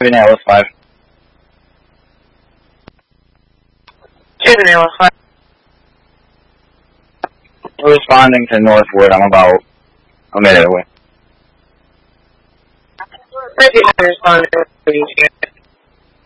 Alice 5. Alice 5. Responding to Northwood, I'm about a minute away. I didn't respond to